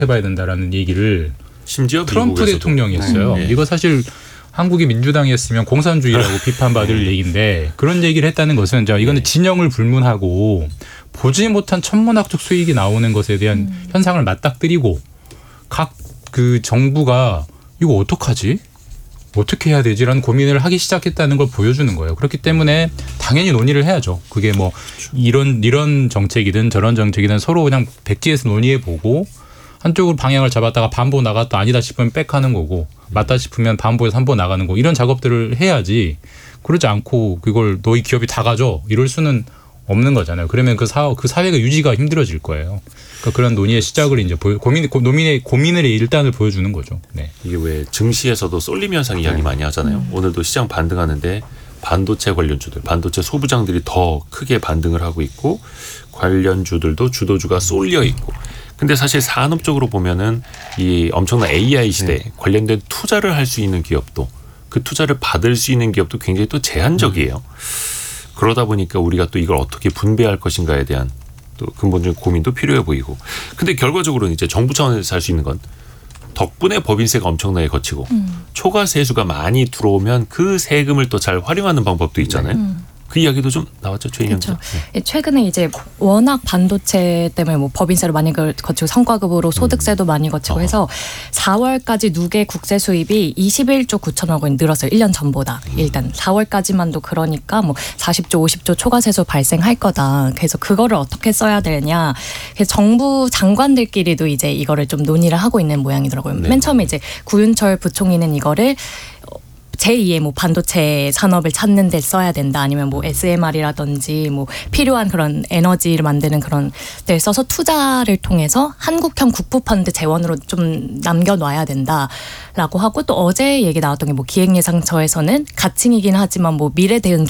해봐야 된다라는 얘기를 심지어 트럼프 대통령이 했어요. 네. 이거 사실 한국이 민주당이었으면 공산주의라고 비판받을 얘기인데 그런 얘기를 했다는 것은 이거는 진영을 불문하고 보지 못한 천문학적 수익이 나오는 것에 대한 현상을 맞닥뜨리고 각 그 정부가 이거 어떡하지? 어떻게 해야 되지라는 고민을 하기 시작했다는 걸 보여주는 거예요. 그렇기 때문에 당연히 논의를 해야죠. 그게 뭐 이런 정책이든 저런 정책이든 서로 그냥 백지에서 논의해보고 한쪽으로 방향을 잡았다가 반보 나갔다 아니다 싶으면 백하는 거고 맞다 싶으면 반보에서 한보 나가는 거 이런 작업들을 해야지 그러지 않고 그걸 너희 기업이 다 가져 이럴 수는 없는 거잖아요. 그러면 그 사회가 유지가 힘들어질 거예요. 그러니까 그런 논의의 시작을 이제 고민의 일단을 보여주는 거죠. 네. 이게 왜 증시에서도 쏠림 현상 이야기 많이 하잖아요. 오늘도 시장 반등하는데 반도체 관련주들, 반도체 소부장들이 더 크게 반등을 하고 있고 관련주들도 주도주가 쏠려 있고. 근데 사실 산업적으로 보면은 이 엄청난 AI 시대 관련된 투자를 할 수 있는 기업도 그 투자를 받을 수 있는 기업도 굉장히 또 제한적이에요. 그러다 보니까 우리가 또 이걸 어떻게 분배할 것인가에 대한 또 근본적인 고민도 필요해 보이고. 근데 결과적으로는 이제 정부 차원에서 할 수 있는 건 덕분에 법인세가 엄청나게 거치고 초과 세수가 많이 들어오면 그 세금을 또 잘 활용하는 방법도 있잖아요. 그 이야기도 좀 나왔죠, 최인영 기자. 네. 최근에 이제 워낙 반도체 때문에 뭐 법인세를 많이 거치고 성과급으로 소득세도 많이 거치고 해서 4월까지 누계 국세 수입이 21조 9천억 원 늘었어요. 1년 전보다. 일단 4월까지만도 그러니까 뭐 40조 50조 초과세수 발생할 거다. 그래서 그거를 어떻게 써야 되냐. 그래서 정부 장관들끼리도 이제 이거를 좀 논의를 하고 있는 모양이더라고요. 네. 맨 처음에 이제 구윤철 부총리는 이거를 제2의 뭐 반도체 산업을 찾는 데 써야 된다. 아니면 뭐 SMR이라든지 뭐 필요한 그런 에너지를 만드는 그런 데 써서 투자를 통해서 한국형 국부펀드 재원으로 좀 남겨놔야 된다라고 하고 또 어제 얘기 나왔던 게 뭐 기획예산처에서는 가칭이긴 하지만 뭐 미래대응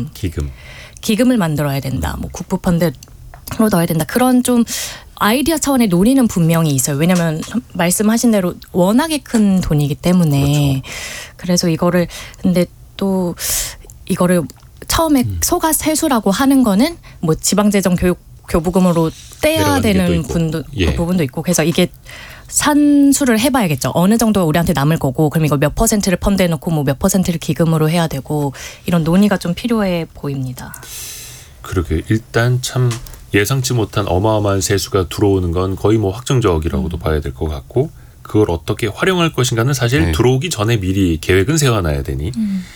기금을 만들어야 된다. 뭐 국부펀드로 넣어야 된다. 그런 좀 아이디어 차원의 논의는 분명히 있어요. 왜냐하면 말씀하신 대로 워낙에 큰 돈이기 때문에. 그래서 이거를 근데 또 이거를 처음에 소가세수라고 하는 거는 뭐 지방재정 교부금으로 떼야 되는 부분도 있고 그래서 이게 산수를 해봐야겠죠. 어느 정도가 우리한테 남을 거고 그럼 이거 몇 퍼센트를 펀드에 놓고 뭐 몇 퍼센트를 기금으로 해야 되고 이런 논의가 좀 필요해 보입니다. 그러게 일단 참 예상치 못한 어마어마한 세수가 들어오는 건 거의 뭐 확정적이라고도 봐야 될 것 같고 그걸 어떻게 활용할 것인가는 사실 들어오기 전에 미리 계획은 세워놔야 되니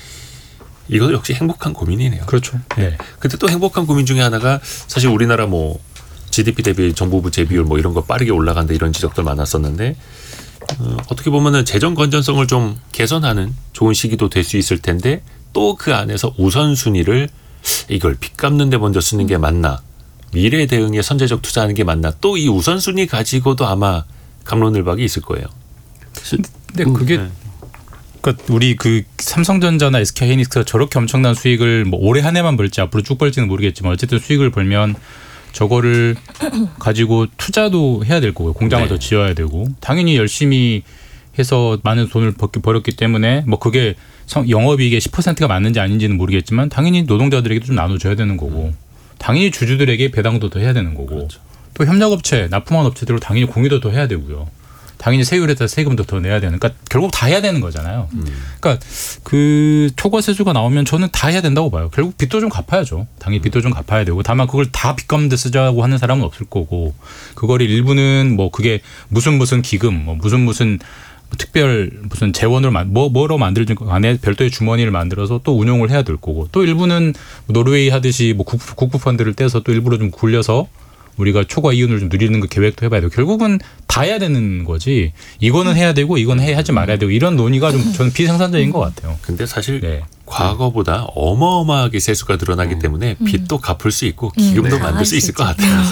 이거 역시 행복한 고민이네요. 그렇죠. 네. 근데 또 행복한 고민 중에 하나가 사실 우리나라 뭐 GDP 대비 정부부 재비율 뭐 이런 거 빠르게 올라간다 이런 지적들 많았었는데 어떻게 보면은 재정 건전성을 좀 개선하는 좋은 시기도 될 수 있을 텐데 또 그 안에서 우선순위를 이걸 빚 갚는 데 먼저 쓰는 게 맞나 미래 대응에 선제적 투자하는 게 맞나 또 이 우선순위 가지고도 아마 갑론을박이 있을 거예요. 근데 그게 그러니까 우리 그 삼성전자나 SK하이닉스가 저렇게 엄청난 수익을 뭐 올해 한 해만 벌지 앞으로 쭉 벌지는 모르겠지만 어쨌든 수익을 벌면 저거를 가지고 투자도 해야 될 거고요. 공장을 더 지어야 되고 당연히 열심히 해서 많은 돈을 벌었기 때문에 뭐 그게 영업이익의 10%가 맞는지 아닌지는 모르겠지만 당연히 노동자들에게도 좀 나눠줘야 되는 거고 당연히 주주들에게 배당도 더 해야 되는 거고 그렇죠. 또 협력업체, 납품한 업체들로 당연히 공유도 더 해야 되고요. 당연히 세율에다 세금도 더 내야 되는. 그러니까 결국 다 해야 되는 거잖아요. 그러니까 그 초과세수가 나오면 저는 다 해야 된다고 봐요. 결국 빚도 좀 갚아야죠. 당연히 빚도 좀 갚아야 되고 다만 그걸 다 빚 갚는 데 쓰자고 하는 사람은 없을 거고 그거를 일부는 뭐 그게 무슨 기금 뭐 무슨 특별 무슨 재원을 뭐로 만들든 간에 별도의 주머니를 만들어서 또 운용을 해야 될 거고 또 일부는 노르웨이 하듯이 뭐 국부 펀드를 떼서 또 일부러 좀 굴려서 우리가 초과 이윤을 좀 누리는 그 계획도 해봐야 되고 결국은 다 해야 되는 거지 이거는 해야 되고 이건 하지 말아야 되고 이런 논의가 좀 저는 비생산적인 것 같아요. 근데 사실 과거보다 어마어마하게 세수가 늘어나기 때문에 빚도 갚을 수 있고 기금도 만들 수 있을 것 같아요.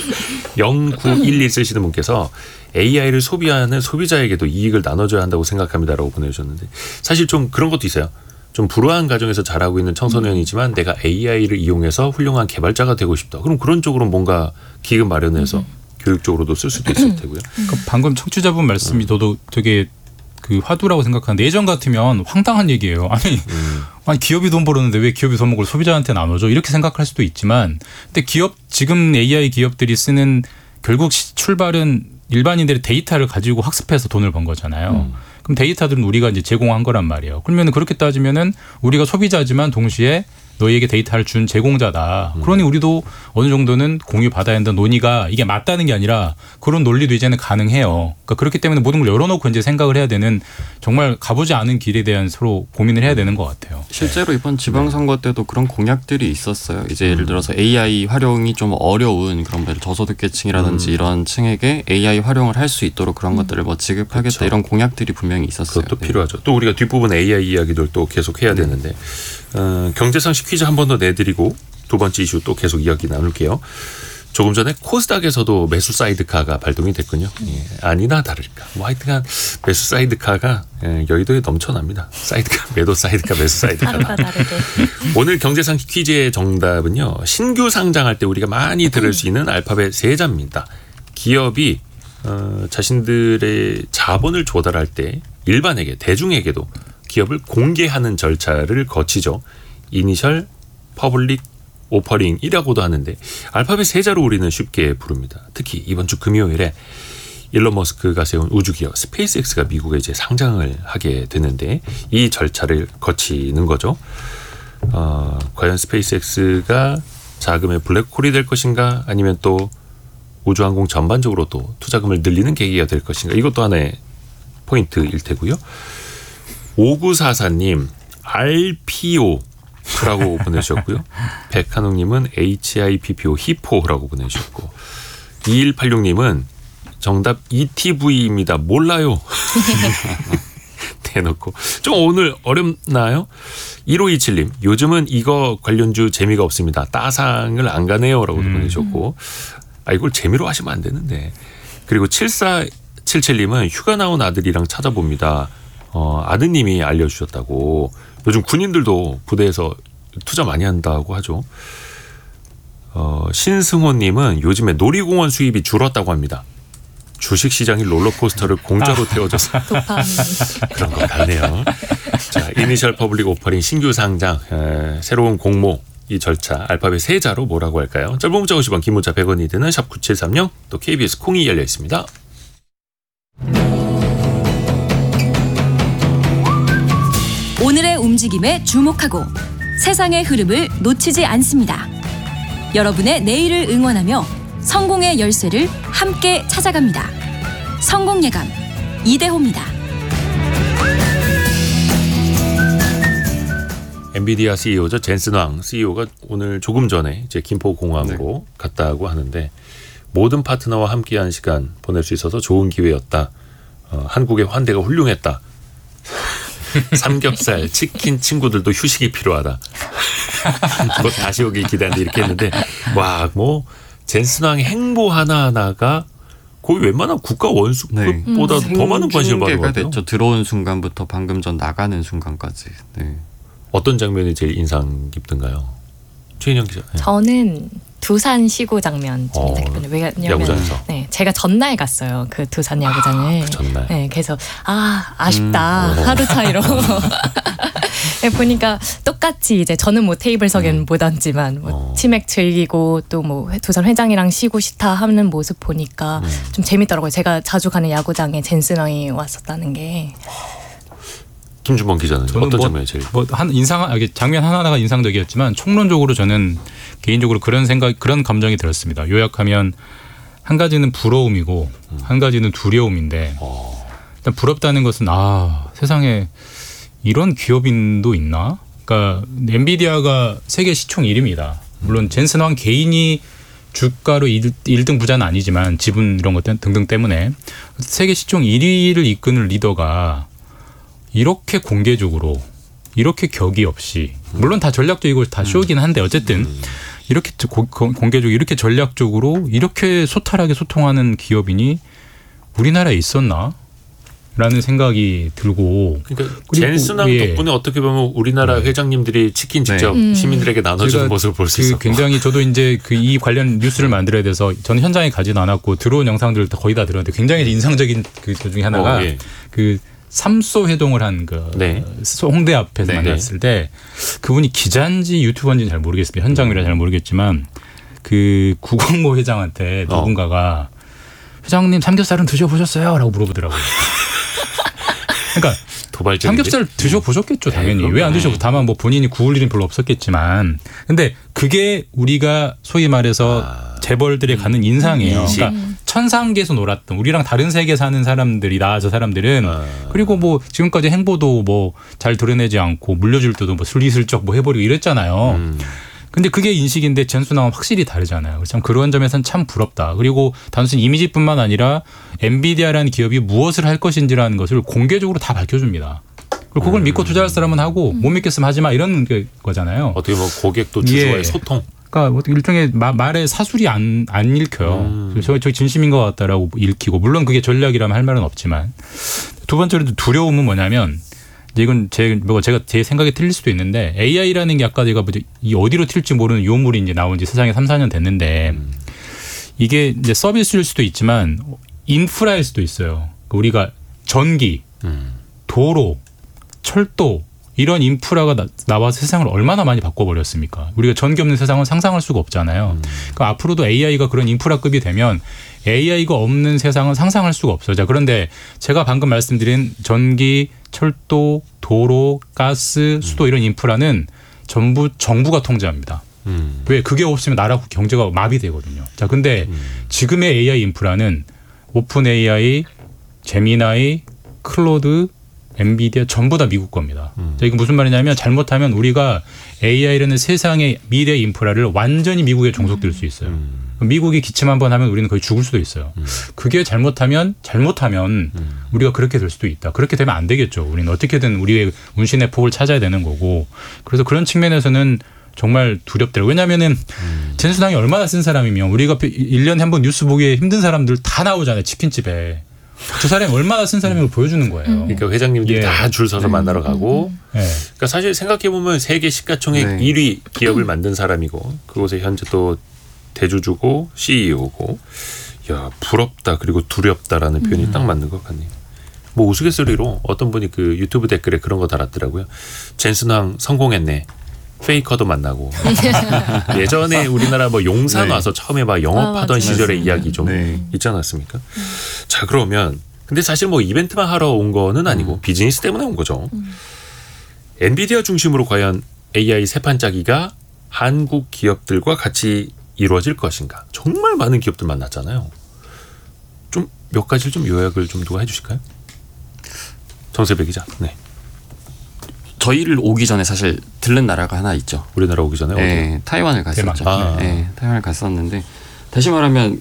0911 쓰시는 분께서 AI를 소비하는 소비자에게도 이익을 나눠줘야 한다고 생각합니다라고 보내주셨는데 사실 좀 그런 것도 있어요. 좀 불우한 가정에서 자라고 있는 청소년이지만 내가 AI를 이용해서 훌륭한 개발자가 되고 싶다. 그럼 그런 쪽으로 뭔가 기금 마련해서 교육적으로도 쓸 수도 있을 테고요. 그러니까 방금 청취자분 말씀이 저도 되게 그 화두라고 생각하는데 예전 같으면 황당한 얘기예요. 아니 기업이 돈 벌었는데 왜 기업이 돈 먹을 소비자한테 나눠줘? 이렇게 생각할 수도 있지만 근데 지금 AI 기업들이 쓰는 결국 출발은 일반인들의 데이터를 가지고 학습해서 돈을 번 거잖아요. 그럼 데이터들은 우리가 이제 제공한 거란 말이에요. 그러면 그렇게 따지면은 우리가 소비자지만 동시에 너희에게 데이터를 준 제공자다. 그러니 우리도 어느 정도는 공유받아야 한다는 논의가 이게 맞다는 게 아니라 그런 논리도 이제는 가능해요. 그러니까 그렇기 때문에 모든 걸 열어놓고 이제 생각을 해야 되는 정말 가보지 않은 길에 대한 서로 고민을 해야 되는 것 같아요. 실제로 이번 지방선거 때도 그런 공약들이 있었어요. 이제 예를 들어서 AI 활용이 좀 어려운 그런 저소득계층이라든지 이런 층에게 AI 활용을 할 수 있도록 그런 것들을 뭐 지급하겠다 그렇죠. 이런 공약들이 분명히 있었어요. 그것도 필요하죠. 또 우리가 뒷부분 AI 이야기들 또 계속 해야 되는데 경제상식 퀴즈 한 번 더 내드리고 두 번째 이슈 또 계속 이야기 나눌게요. 조금 전에 코스닥에서도 매수 사이드카가 발동이 됐군요. 예, 아니나 다를까. 뭐 하여튼간 매수 사이드카가 여의도에 넘쳐납니다. 사이드카, 매도 사이드카, 매수 사이드카가. 하루가 다르게. 오늘 경제상식 퀴즈의 정답은요. 신규 상장할 때 우리가 많이 들을 수 있는 알파벳 세자입니다. 기업이 자신들의 자본을 조달할 때 일반에게, 대중에게도 기업을 공개하는 절차를 거치죠. 이니셜 퍼블릭 오퍼링이라고도 하는데 알파벳 세자로 우리는 쉽게 부릅니다. 특히 이번 주 금요일에 일론 머스크가 세운 우주기업 스페이스X가 미국에 이제 상장을 하게 되는데 이 절차를 거치는 거죠. 과연 스페이스X가 자금의 블랙홀이 될 것인가 아니면 또 우주항공 전반적으로 또 투자금을 늘리는 계기가 될 것인가 이것도 하나의 포인트일 테고요. 5944님 RPO라고 보내주셨고요. 백한웅님은 HIPPO 히포라고 보내주셨고 2186님은 정답 ETV입니다. 몰라요. 대놓고 좀 오늘 어렵나요? 1527님 요즘은 이거 관련주 재미가 없습니다. 따상을 안 가네요 라고 보내주셨고 이걸 재미로 하시면 안 되는데 그리고 7477님은 휴가 나온 아들이랑 찾아봅니다. 아드님이 알려주셨다고 요즘 군인들도 부대에서 투자 많이 한다고 하죠. 신승호님은 요즘에 놀이공원 수입이 줄었다고 합니다. 주식시장이 롤러코스터를 공짜로 태워줘서 그런 것 같네요. 자, 이니셜 퍼블릭 오퍼링 신규 상장 새로운 공모 이 절차 알파벳 세자로 뭐라고 할까요? 짧은 문자 50원 긴 문자 100원이 되는 샵 9730 또 KBS 콩이 열려 있습니다. 오늘의 움직임에 주목하고 세상의 흐름을 놓치지 않습니다. 여러분의 내일을 응원하며 성공의 열쇠를 함께 찾아갑니다. 성공예감 이대호입니다. 엔비디아 CEO죠. 젠슨 왕 CEO가 오늘 조금 전에 이제 김포공항으로 갔다고 하는데 모든 파트너와 함께한 시간 보낼 수 있어서 좋은 기회였다. 한국의 환대가 훌륭했다. 삼겹살, 치킨 친구들도 휴식이 필요하다. 곧 다시 오길 기대한다 이렇게 했는데 와, 뭐 젠슨 왕의 행보 하나하나가 거의 웬만한 국가 원수급보다 더 많은 관심을 받는 것 같아요. 됐죠. 들어온 순간부터 방금 전 나가는 순간까지. 네. 어떤 장면이 제일 인상 깊던가요? 최인영 기자. 네. 저는 두산 시구 장면 재밌었거든요. 왜냐면 야구장에서. 네, 제가 전날 갔어요. 그 두산 야구장을. 그 전날. 네, 그래서 아쉽다. 하루 차이로. 네, 보니까 똑같이 이제 저는 뭐 테이블석에는 못 앉지만 뭐 치맥 즐기고 또 뭐 두산 회장이랑 쉬고 싶다 하는 모습 보니까 좀 재밌더라고요. 제가 자주 가는 야구장에 젠슨 왕이 왔었다는 게. 김준범 기자는 어떤 장면이 제일 장면 하나하나가 인상적이었지만 총론적으로 저는 개인적으로 그런 감정이 들었습니다. 요약하면 한 가지는 부러움이고 한 가지는 두려움인데 일단 부럽다는 것은 세상에 이런 기업인도 있나? 그러니까 엔비디아가 세계 시총 1위입니다. 물론 젠슨 왕 개인이 주가로 1등 부자는 아니지만 지분 이런 것 등등 때문에 세계 시총 1위를 이끄는 리더가 이렇게 공개적으로 이렇게 격이 없이 물론 다 전략적이고 다 쇼긴 한데 어쨌든 이렇게 공개적으로 이렇게 전략적으로 이렇게 소탈하게 소통하는 기업인이 우리나라에 있었나? 라는 생각이 들고 그러니까 젠슨왕 덕분에 어떻게 보면 우리나라 회장님들이 치킨 직접 시민들에게 나눠주는 모습을 볼 수 있었고 굉장히 저도 이제 이 관련 뉴스를 만들어야 돼서 저는 현장에 가지도 않았고 들어온 영상들을 거의 다 들었는데 굉장히 인상적인 그 중에 하나가 그 삼소 회동을 한 홍대 앞에서 만났을 때 그분이 기자인지 유튜버인지는 잘 모르겠습니다. 현장이라 잘 모르겠지만 그 구광모 회장한테 누군가가 회장님 삼겹살은 드셔보셨어요? 라고 물어보더라고요. 그러니까 도발적인데? 삼겹살 드셔보셨겠죠, 당연히. 네, 왜 안 드셔보? 다만 뭐 본인이 구울 일은 별로 없었겠지만. 근데 그게 우리가 소위 말해서 재벌들이 가는 인상이에요. 인식. 그러니까 천상계에서 놀았던 우리랑 다른 세계 사는 사람들이다, 저 사람들은. 그리고 뭐 지금까지 행보도 뭐 잘 드러내지 않고 물려줄 때도 뭐 슬리슬쩍 뭐 해버리고 이랬잖아요. 근데 그게 인식인데 젠수낭은 확실히 다르잖아요. 참 그런 점에서는 참 부럽다. 그리고 단순히 이미지뿐만 아니라 엔비디아라는 기업이 무엇을 할 것인지라는 것을 공개적으로 다 밝혀줍니다. 그리고 그걸 믿고 투자할 사람은 하고 못 믿겠으면 하지 마 이런 거잖아요. 어떻게 보면 고객도 주주와의 예. 소통. 그러니까 일종의 말에 사술이 안 읽혀요. 저 진심인 것 같다라고 읽히고 물론 그게 전략이라면 할 말은 없지만 두 번째로 두려움은 뭐냐면 이건 제가 제 생각이 틀릴 수도 있는데 AI라는 게 아까 제가 이 어디로 튈지 모르는 유물이 이제 나온 지 세상에 3, 4년 됐는데 이게 이제 서비스일 수도 있지만 인프라일 수도 있어요. 우리가 전기, 도로, 철도 이런 인프라가 나와서 세상을 얼마나 많이 바꿔버렸습니까? 우리가 전기 없는 세상은 상상할 수가 없잖아요. 그러니까 앞으로도 AI가 그런 인프라급이 되면 AI가 없는 세상은 상상할 수가 없어요. 자, 그런데 제가 방금 말씀드린 전기, 철도, 도로, 가스, 수도 이런 인프라는 전부 정부가 통제합니다. 왜? 그게 없으면 나라 경제가 마비되거든요. 자, 근데 지금의 AI 인프라는 오픈 AI, 제미나이, 클로드, 엔비디아 전부 다 미국 겁니다. 자, 이게 무슨 말이냐면 잘못하면 우리가 AI라는 세상의 미래 인프라를 완전히 미국에 종속될 수 있어요. 미국이 기침 한번 하면 우리는 거의 죽을 수도 있어요. 그게 잘못하면 우리가 그렇게 될 수도 있다. 그렇게 되면 안 되겠죠. 우리는 어떻게든 우리의 운신의 폭을 찾아야 되는 거고. 그래서 그런 측면에서는 정말 두렵더라고요. 왜냐하면은 젠수당이 얼마나 쓴 사람이면 우리가 1년에 한 번 뉴스 보기에 힘든 사람들 다 나오잖아요. 치킨집에. 저 사람이 얼마나 쓴 사람인 걸 보여주는 거예요. 그러니까 회장님들이 예. 다 줄 서서 만나러 가고. 그러니까 사실 생각해 보면 세계 시가총액 1위 기업을 만든 사람이고 그곳에 현재 또 대주주고 CEO고. 야, 부럽다 그리고 두렵다라는 표현이 딱 맞는 것 같네요. 뭐 우스갯소리로 어떤 분이 그 유튜브 댓글에 그런 거 달았더라고요. 젠슨왕 성공했네. 페이커도 만나고. 예전에 우리나라 뭐 용산 와서 처음에 막 영업하던 시절의 이야기 좀 있지 않았습니까? 자, 그러면 근데 사실 뭐 이벤트만 하러 온 거는 아니고 비즈니스 때문에 온 거죠. 엔비디아 중심으로 과연 AI 세판짜기가 한국 기업들과 같이 이루어질 것인가? 정말 많은 기업들 만났잖아요. 좀 몇 가지를 좀 요약을 좀 누가 해주실까요? 정세배 기자. 네. 저희를 오기 전에 사실 들른 나라가 하나 있죠. 우리나라 오기 전에 네, 타이완을 갔었죠. 네, 타이완을 갔었는데 다시 말하면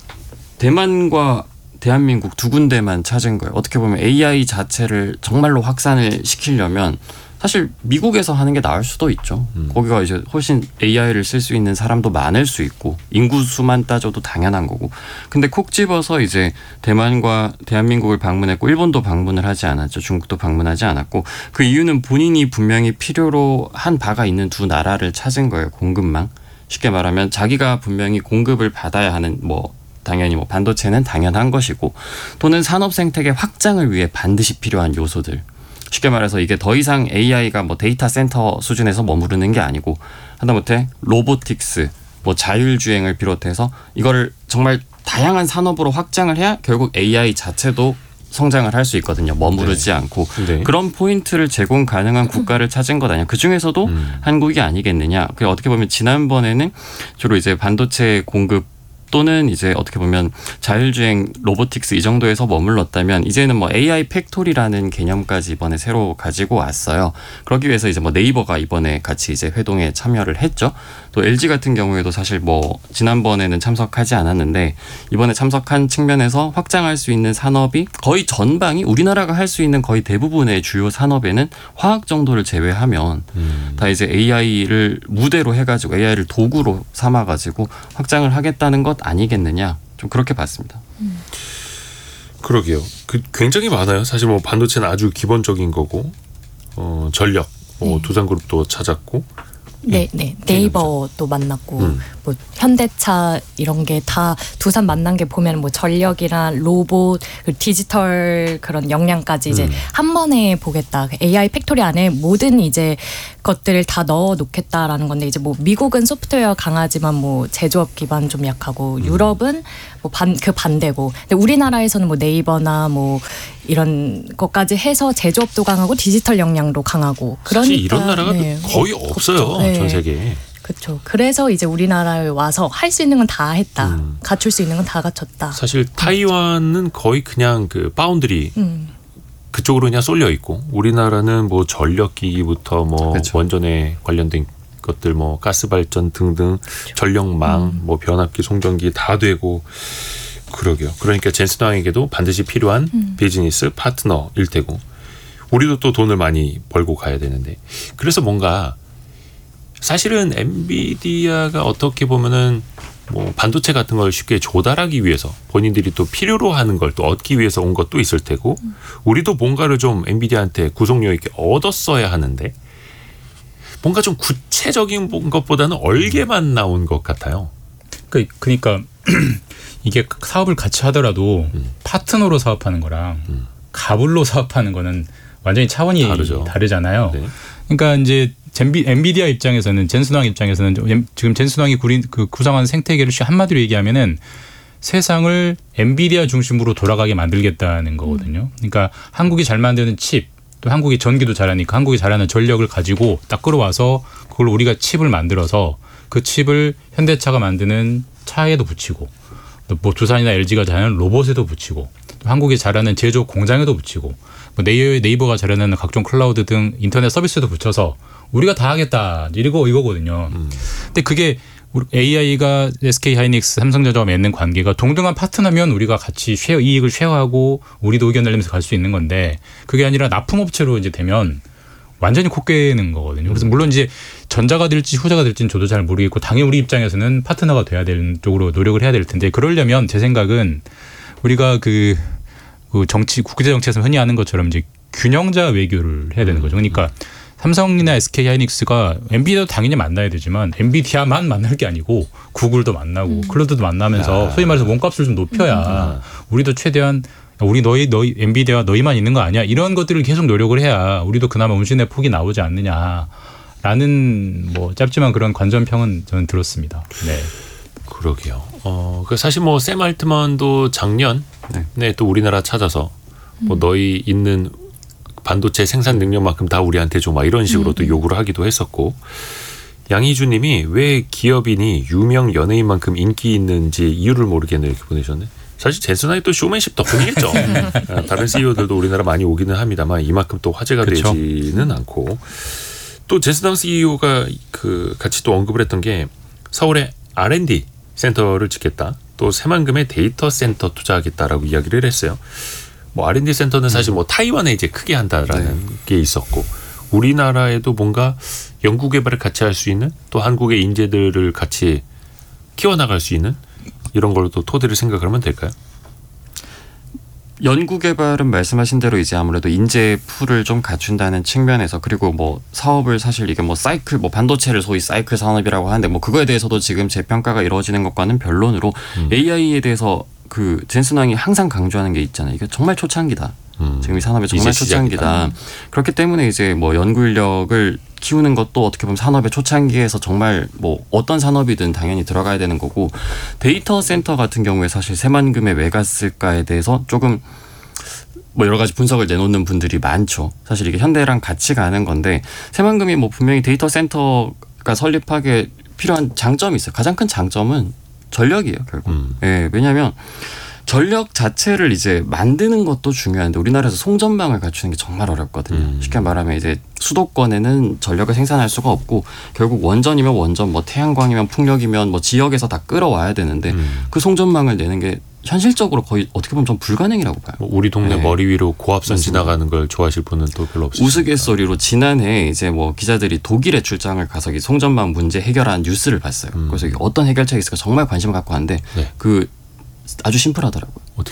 대만과 대한민국 두 군데만 찾은 거예요. 어떻게 보면 AI 자체를 정말로 확산을 시키려면 사실 미국에서 하는 게 나을 수도 있죠. 거기가 이제 훨씬 AI를 쓸 수 있는 사람도 많을 수 있고 인구 수만 따져도 당연한 거고. 근데 콕 집어서 이제 대만과 대한민국을 방문했고 일본도 방문을 하지 않았죠. 중국도 방문하지 않았고 그 이유는 본인이 분명히 필요로 한 바가 있는 두 나라를 찾은 거예요. 공급망. 쉽게 말하면 자기가 분명히 공급을 받아야 하는 뭐 당연히 뭐 반도체는 당연한 것이고 또는 산업 생태계 확장을 위해 반드시 필요한 요소들. 쉽게 말해서 이게 더 이상 AI가 뭐 데이터 센터 수준에서 머무르는 게 아니고 하다못해 로보틱스, 뭐 자율주행을 비롯해서 이거를 정말 다양한 산업으로 확장을 해야 결국 AI 자체도 성장을 할 수 있거든요. 머무르지 않고. 그런 포인트를 제공 가능한 국가를 찾은 것 아니야. 그중에서도 한국이 아니겠느냐. 그 어떻게 보면 지난번에는 주로 이제 반도체 공급 또는 이제 어떻게 보면 자율주행 로보틱스 이 정도에서 머물렀다면 이제는 뭐 AI 팩토리라는 개념까지 이번에 새로 가지고 왔어요. 그러기 위해서 이제 뭐 네이버가 이번에 같이 이제 회동에 참여를 했죠. 또 LG 같은 경우에도 사실 뭐 지난번에는 참석하지 않았는데 이번에 참석한 측면에서 확장할 수 있는 산업이 거의 전방이 우리나라가 할 수 있는 거의 대부분의 주요 산업에는 화학 정도를 제외하면 다 이제 AI를 무대로 해가지고 AI를 도구로 삼아가지고 확장을 하겠다는 것 아니겠느냐 좀 그렇게 봤습니다. 그러게요. 굉장히 많아요. 사실 뭐 반도체는 아주 기본적인 거고 전력 뭐 두산그룹도 찾았고 네. 네이버도 만났고 뭐 현대차 이런 게 다 두산 만난 게 보면 뭐 전력이랑 로봇, 디지털 그런 역량까지 이제 한 번에 보겠다. AI 팩토리 안에 모든 이제 것들을 다 넣어 놓겠다라는 건데 이제 뭐 미국은 소프트웨어 강하지만 뭐 제조업 기반 좀 약하고 유럽은 뭐 그 반대고. 근데 우리나라에서는 뭐 네이버나 뭐 이런 것까지 해서 제조업도 강하고 디지털 역량도 강하고. 그러니까 사실 이런 나라가 거의 없어요. 네. 전 세계에. 그렇죠. 그래서 이제 우리나라에 와서 할 수 있는 건 다 했다. 갖출 수 있는 건 다 갖췄다. 사실 타이완은 거의 그냥 그 바운드리 그쪽으로 그냥 쏠려 있고 우리나라는 뭐 전력기기부터 뭐 그렇죠. 원전에 관련된 것들 뭐 가스 발전 등등 전력망 뭐 변압기 송전기 다 되고 그러게요. 그러니까 젠슨 황에게도 반드시 필요한 비즈니스 파트너일 테고 우리도 또 돈을 많이 벌고 가야 되는데 그래서 뭔가 사실은 엔비디아가 어떻게 보면은 뭐 반도체 같은 걸 쉽게 조달하기 위해서 본인들이 또 필요로 하는 걸 또 얻기 위해서 온 것도 있을 테고 우리도 뭔가를 좀 엔비디아한테 구속력 있게 얻었어야 하는데 뭔가 좀 구체적인 것보다는 얼개만 나온 것 같아요. 그러니까 이게 사업을 같이 하더라도 파트너로 사업하는 거랑 가불로 사업하는 거는 완전히 차원이 다르잖아요. 네. 그러니까 이제 엔비디아 입장에서는 젠슨 황 입장에서는 지금 젠슨 황이 구성한 생태계를 한마디로 얘기하면은 세상을 엔비디아 중심으로 돌아가게 만들겠다는 거거든요. 그러니까 한국이 잘 만드는 칩, 또 한국이 전기도 잘하니까 한국이 잘하는 전력을 가지고 딱 끌어와서 그걸 우리가 칩을 만들어서 그 칩을 현대차가 만드는 차에도 붙이고 뭐 두산이나 LG가 잘하는 로봇에도 붙이고 또 한국이 잘하는 제조 공장에도 붙이고 뭐 네이버가 잘하는 각종 클라우드 등 인터넷 서비스에도 붙여서 우리가 다 하겠다 이거거든요. 근데 그게 AI가 SK 하이닉스, 삼성전자와 맺는 관계가 동등한 파트너면 우리가 같이 이익을 쉐어하고 우리도 의견 내면서 갈 수 있는 건데 그게 아니라 납품업체로 이제 되면 완전히 코 깨는 거거든요. 그래서 물론 이제 전자가 될지 후자가 될지는 저도 잘 모르겠고 당연히 우리 입장에서는 파트너가 돼야 되는 쪽으로 노력을 해야 될 텐데 그러려면 제 생각은 우리가 그 국제 정치에서 흔히 하는 것처럼 이제 균형자 외교를 해야 되는 거죠. 그러니까 삼성이나 SK 하이닉스가 엔비디아도 당연히 만나야 되지만 엔비디아만 만날 게 아니고 구글도 만나고 클라우드도 만나면서 소위 말해서 몸값을 좀 높여야 우리도 최대한 우리 너희 엔비디아 너희만 있는 거 아니야 이런 것들을 계속 노력을 해야 우리도 그나마 운신의 폭이 나오지 않느냐라는 뭐 짧지만 그런 관전평은 저는 들었습니다. 네. 그러게요. 그 사실 뭐 샘 알트만도 작년 네, 또 우리나라 찾아서 뭐 너희 있는 반도체 생산 능력만큼 다 우리한테 줘 막 이런 식으로 또 요구를 하기도 했었고 양희주님이 왜 기업인이 유명 연예인만큼 인기 있는지 이유를 모르겠네 이렇게 보내셨네. 사실 젠슨 황이 또 쇼맨십 덕분이겠죠. 다른 CEO들도 우리나라 많이 오기는 합니다만 이만큼 또 화제가 그쵸. 되지는 않고 또 젠슨 황 CEO가 그 같이 또 언급을 했던 게 서울에 R&D 센터를 짓겠다. 또 새만금에 데이터 센터 투자하겠다라고 이야기를 했어요. 뭐 R&D 센터는 사실 뭐 타이완에 이제 크게 한다라는 게 있었고 우리나라에도 뭔가 연구 개발을 같이 할 수 있는 또 한국의 인재들을 같이 키워나갈 수 있는 이런 걸로 또 토대를 생각을 하면 될까요? 연구 개발은 말씀하신 대로 이제 아무래도 인재 풀을 좀 갖춘다는 측면에서 그리고 뭐 사업을 사실 이게 뭐 사이클 뭐 반도체를 소위 사이클 산업이라고 하는데 뭐 그거에 대해서도 지금 재평가가 이루어지는 것과는 변론으로 AI에 대해서 그 젠슨 황이 항상 강조하는 게 있잖아요. 이게 정말 초창기다. 지금 이 산업이 정말 초창기다. 그렇기 때문에 이제 뭐 연구 인력을 키우는 것도 어떻게 보면 산업의 초창기에서 정말 뭐 어떤 산업이든 당연히 들어가야 되는 거고 데이터 센터 같은 경우에 사실 새만금에 왜 갔을까에 대해서 조금 뭐 여러 가지 분석을 내놓는 분들이 많죠. 사실 이게 현대랑 같이 가는 건데 새만금이 뭐 분명히 데이터 센터가 설립하기에 필요한 장점이 있어요. 가장 큰 장점은 전력이에요, 결국. 예, 왜냐하면 전력 자체를 이제 만드는 것도 중요한데 우리나라에서 송전망을 갖추는 게 정말 어렵거든요. 쉽게 말하면 이제 수도권에는 전력을 생산할 수가 없고 결국 원전이면 원전, 뭐 태양광이면 풍력이면 뭐 지역에서 다 끌어와야 되는데 그 송전망을 내는 게 현실적으로 거의 어떻게 보면 좀 불가능이라고 봐요. 우리 동네 네. 머리 위로 고압선 맞습니다. 지나가는 걸 좋아하실 분은 또 별로 없으시죠. 우스갯소리로 지난해 이제 뭐 기자들이 독일에 출장을 가서 이 송전망 문제 해결한 뉴스를 봤어요. 그래서 이게 어떤 해결책이 있을까 정말 관심을 갖고 왔는데 네. 그 아주 심플하더라고요. 어떻게요?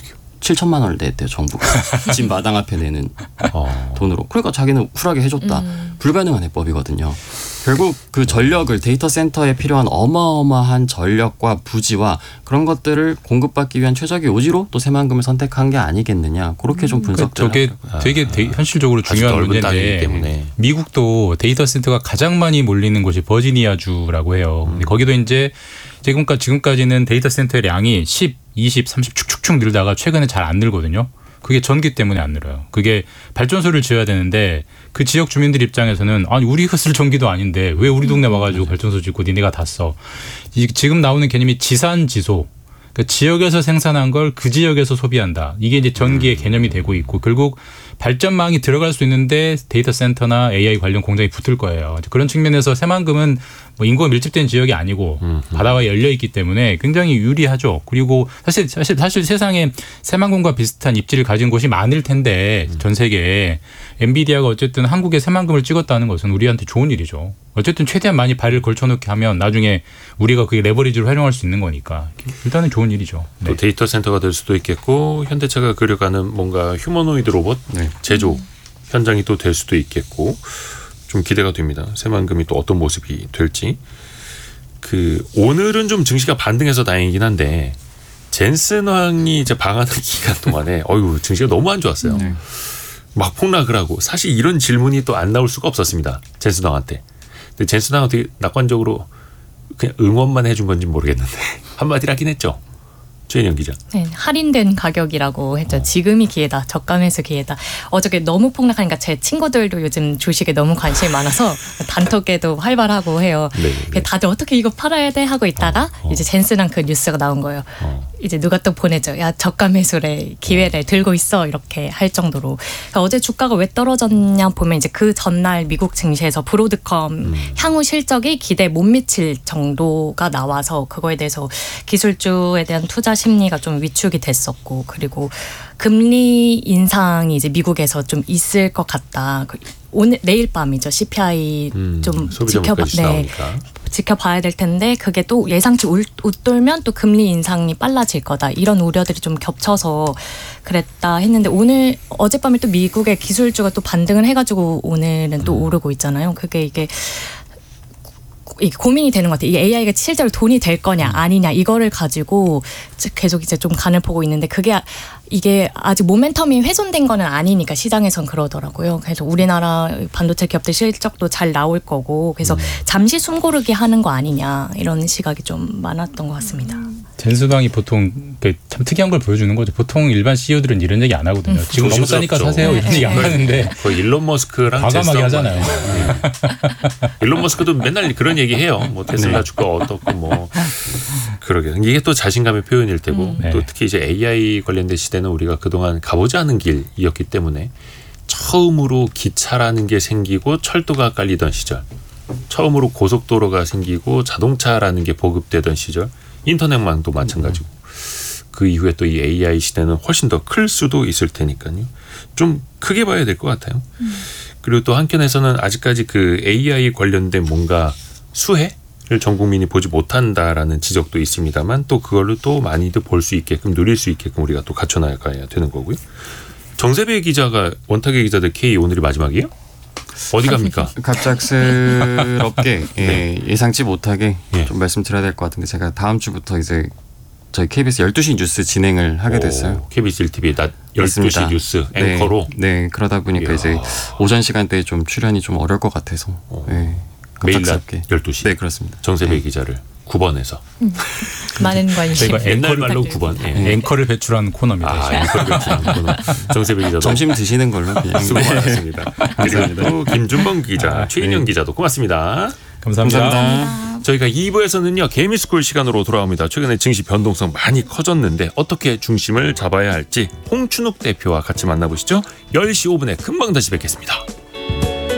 7천만 원을 냈대요 정부가. 집 마당 앞에 내는 돈으로. 그러니까 자기는 쿨하게 해줬다. 불가능한 해법이거든요. 결국 그 전력을 데이터 센터에 필요한 어마어마한 전력과 부지와 그런 것들을 공급받기 위한 최적의 요지로 또 새만금을 선택한 게 아니겠느냐. 그렇게 좀 분석들. 저게 되게 현실적으로 중요한 문제인데 미국도 데이터 센터가 가장 많이 몰리는 곳이 버지니아주라고 해요. 근데 거기도 이제 지금까지는 데이터 센터의 양이 10, 20, 30 축축축 늘다가 최근에 잘 안 늘거든요. 그게 전기 때문에 안 늘어요. 그게 발전소를 지어야 되는데 그 지역 주민들 입장에서는 아니 우리가 쓸 전기도 아닌데 왜 우리 동네 와가지고 발전소 짓고 니네가 다 써. 지금 나오는 개념이 지산지소. 그러니까 지역에서 생산한 걸 그 지역에서 소비한다. 이게 이제 전기의 개념이 되고 있고 결국 발전망이 들어갈 수 있는데 데이터 센터나 AI 관련 공장이 붙을 거예요. 그런 측면에서 새만금은 뭐 인구가 밀집된 지역이 아니고 바다가 열려 있기 때문에 굉장히 유리하죠. 그리고 사실 세상에 새만금과 비슷한 입지를 가진 곳이 많을 텐데 전 세계에 엔비디아가 어쨌든 한국에 새만금을 찍었다는 것은 우리한테 좋은 일이죠. 어쨌든 최대한 많이 발을 걸쳐놓게 하면 나중에 우리가 그게 레버리지로 활용할 수 있는 거니까 일단은 좋은 일이죠. 또 데이터 센터가 될 수도 있겠고 현대차가 그려가는 뭔가 휴머노이드 로봇 제조 현장이 또 될 수도 있겠고 좀 기대가 됩니다. 새만금이 또 어떤 모습이 될지. 오늘은 좀 증시가 반등해서 다행이긴 한데 젠슨 왕이 이제 방한한 기간 동안에 증시가 너무 안 좋았어요. 막 폭락을 하고 사실 이런 질문이 또 안 나올 수가 없었습니다. 젠슨 왕한테. 근데 젠슨 왕은 되게 낙관적으로 그냥 응원만 해준 건지 모르겠는데 한마디를 하긴 했죠. 최인영 기자. 네, 할인된 가격이라고 했죠. 지금이 기회다. 저가매수 기회다. 어저께 너무 폭락하니까 제 친구들도 요즘 주식에 너무 관심이 많아서 단톡에도 활발하고 해요. 네네. 다들 어떻게 이거 팔아야 돼 하고 있다가 이제 젠슨랑 그 뉴스가 나온 거예요. 이제 누가 또 보내죠. 야 저가 매수래 기회를 들고 있어 이렇게 할 정도로. 그러니까 어제 주가가 왜 떨어졌냐 보면 이제 그 전날 미국 증시에서 브로드컴 향후 실적이 기대에 못 미칠 정도가 나와서 그거에 대해서 기술주에 대한 투자 심리가 좀 위축이 됐었고 그리고 금리 인상이 이제 미국에서 좀 있을 것 같다. 내일 밤이죠. CPI 좀 지켜봐야 될 텐데 그게 또 예상치 웃돌면 또 금리 인상이 빨라질 거다. 이런 우려들이 좀 겹쳐서 그랬다 했는데 어젯밤에 또 미국의 기술주가 또 반등을 해가지고 오늘은 또 오르고 있잖아요. 이게 고민이 되는 것 같아요. 이게 AI가 실제로 돈이 될 거냐 아니냐 이거를 가지고 계속 이제 좀 간을 보고 있는데 이게 아직 모멘텀이 훼손된 거는 아니니까 시장에선 그러더라고요. 그래서 우리나라 반도체 기업들 실적도 잘 나올 거고 그래서 잠시 숨고르기 하는 거 아니냐 이런 시각이 좀 많았던 것 같습니다. 젠슨 왕이 보통 참 특이한 걸 보여주는 거죠. 보통 일반 CEO들은 이런 얘기 안 하거든요. 지금 너무 싸니까 사세요 이런 얘기 안 하는데 거의 일론 머스크랑 과감하게 하잖아요. 일론 머스크도 맨날 그런 얘기 해요. 뭐 테슬라 주가 어떻고 뭐 그러게 이게 또 자신감의 표현일 테고 또 특히 이제 AI 관련된 시대는 우리가 그동안 가보지 않은 길이었기 때문에 처음으로 기차라는 게 생기고 철도가 깔리던 시절, 처음으로 고속도로가 생기고 자동차라는 게 보급되던 시절, 인터넷망도 마찬가지고 그 이후에 또 이 AI 시대는 훨씬 더 클 수도 있을 테니까요. 좀 크게 봐야 될 것 같아요. 그리고 또 한편에서는 아직까지 그 AI 관련된 뭔가 수혜를 전 국민이 보지 못한다라는 지적도 있습니다만 또 그걸로 또 많이들 볼 수 있게끔 누릴 수 있게끔 우리가 또 갖춰나가야 되는 거고요. 정세배 기자가 원탁의 기자들 K 오늘이 마지막이에요? 어디 갑니까? 갑작스럽게 예상치 못하게 좀 말씀드려야 될 것 같은데 제가 다음 주부터 이제 저희 KBS 12시 뉴스 진행을 하게 됐어요. KBS 1TV 낮 12시 뉴스 앵커로? 네, 그러다 보니까 이제 오전 시간대에 좀 출연이 좀 어려울 것 같아서 매일 낮 12시? 네, 그렇습니다. 정세배 기자를 9번에서 많은 관심. 옛날 말로 9번 앵커를 배출하는 코너입니다. 앵커를 배출하는 코너. 정세배 기자도 점심 드시는 걸로 그냥 수고 많았습니다. 그리고 김준범 기자, 최인영 기자도 고맙습니다. 감사합니다. 저희가 2부에서는요 개미스쿨 시간으로 돌아옵니다. 최근에 증시 변동성 많이 커졌는데 어떻게 중심을 잡아야 할지 홍춘욱 대표와 같이 만나보시죠. 10시 5분에 금방 다시 뵙겠습니다.